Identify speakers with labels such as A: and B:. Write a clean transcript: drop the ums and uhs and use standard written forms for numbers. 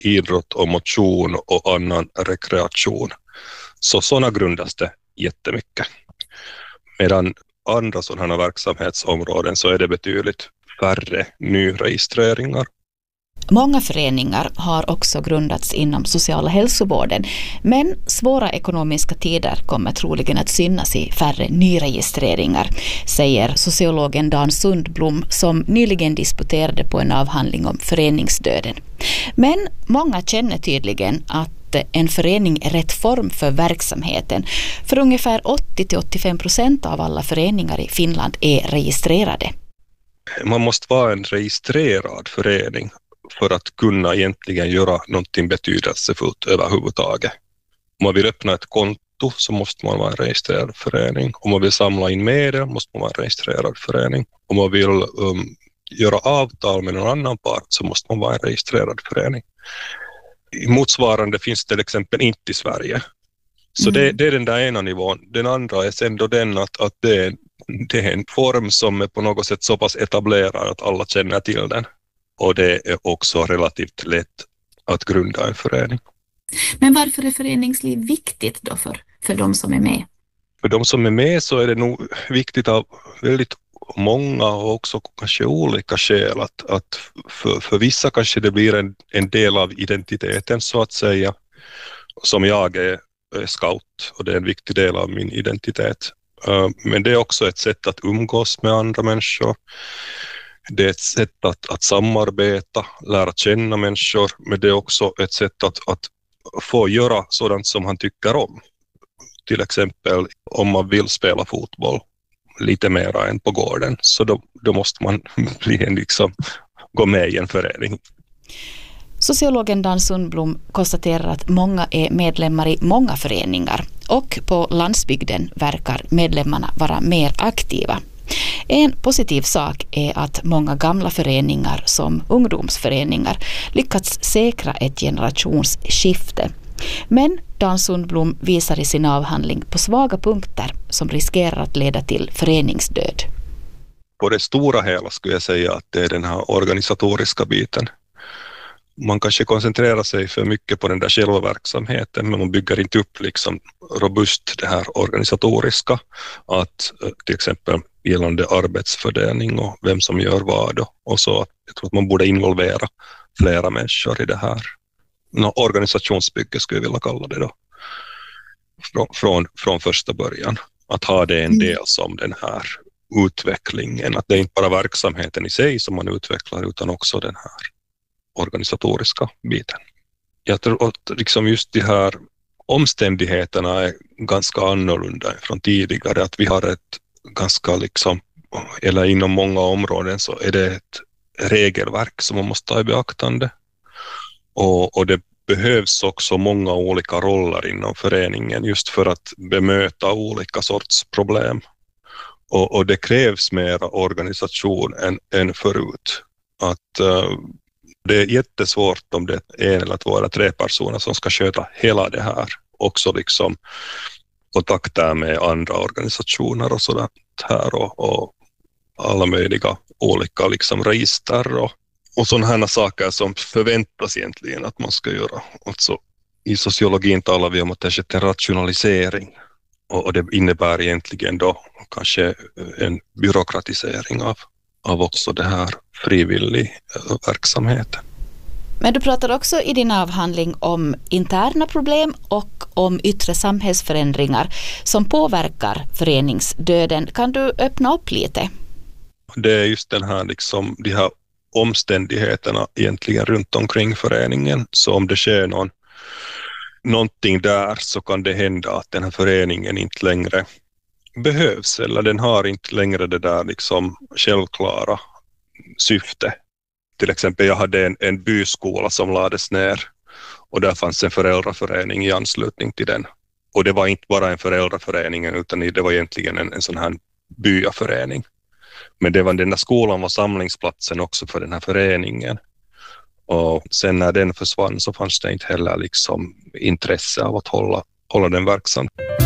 A: idrott och motion och annan rekreation. Så sådana grundas det jättemycket. Medan andra sådana verksamhetsområden så är det betydligt färre nyregistreringar.
B: Många föreningar har också grundats inom sociala hälsovården, men svåra ekonomiska tider kommer troligen att synas i färre nyregistreringar, säger sociologen Dan Sundblom som nyligen disputerade på en avhandling om föreningsdöden. Men många känner tydligen att en förening är rätt form för verksamheten, för ungefär 80-85% av alla föreningar i Finland är registrerade.
A: Man måste vara en registrerad förening för att kunna egentligen göra någonting betydelsefullt överhuvudtaget. Om man vill öppna ett konto så måste man vara en registrerad förening. Om man vill samla in medel måste man vara en registrerad förening. Om man vill göra avtal med någon annan part så måste man vara en registrerad förening. Motsvarande finns till exempel inte i Sverige. Så det är den där ena nivån. Den andra är sen då den att det är en form som är på något sätt så pass etablerad att alla känner till den. Och det är också relativt lätt att grunda en förening.
C: Men varför är föreningsliv viktigt då för de som är med?
A: För de som är med så är det nog viktigt av väldigt många och också kanske olika skäl. Att för vissa kanske det blir en del av identiteten så att säga. Som jag är scout och det är en viktig del av min identitet. Men det är också ett sätt att umgås med andra människor. Det är ett sätt att samarbeta, lära känna människor, men det är också ett sätt att få göra sådant som han tycker om. Till exempel om man vill spela fotboll lite mer än på gården, så då måste man gå med i en förening.
B: Sociologen Dan Sundblom konstaterar att många är medlemmar i många föreningar och på landsbygden verkar medlemmarna vara mer aktiva. En positiv sak är att många gamla föreningar som ungdomsföreningar lyckats säkra ett generationsskifte. Men Dan Sundblom visar i sin avhandling på svaga punkter som riskerar att leda till föreningsdöd.
A: På det stora hela skulle jag säga att det är den här organisatoriska biten. Man kanske koncentrerar sig för mycket på den där själva verksamheten, men man bygger inte upp robust det här organisatoriska, att till exempel gällande arbetsfördelning och vem som gör vad och så. Jag tror att man borde involvera flera människor i det här. Organisationsbygge skulle jag vilja kalla det då. Från första början. Att ha det en del som den här utvecklingen. Att det är inte bara verksamheten i sig som man utvecklar utan också den här organisatoriska biten. Jag tror att just de här omständigheterna är ganska annorlunda från tidigare. Att vi har ett ganska eller inom många områden så är det ett regelverk som man måste ta i beaktande. Och det behövs också många olika roller inom föreningen just för att bemöta olika sorts problem. Och det krävs mer organisation än förut. Att det är jättesvårt om det är en eller två eller tre personer som ska sköta hela det här. Också kontakter med andra organisationer och sådant här och alla möjliga olika register och sådana här saker som förväntas egentligen att man ska göra. Alltså, i sociologin talar vi om att det är en rationalisering och det innebär egentligen då kanske en byråkratisering av också det här frivillig verksamheten.
B: Men du pratar också i din avhandling om interna problem och om yttre samhällsförändringar som påverkar föreningsdöden. Kan du öppna upp lite?
A: Det är just den här de här omständigheterna egentligen runt omkring föreningen. Så om det sker någonting där så kan det hända att den här föreningen inte längre behövs eller den har inte längre det där självklara syfte. Till exempel jag hade en byskola som lades ner och där fanns en föräldraförening i anslutning till den. Och det var inte bara en föräldraförening utan det var egentligen en sån här byaförening. Men den där skolan var samlingsplatsen också för den här föreningen. Och sen när den försvann så fanns det inte heller intresse av att hålla den verksam.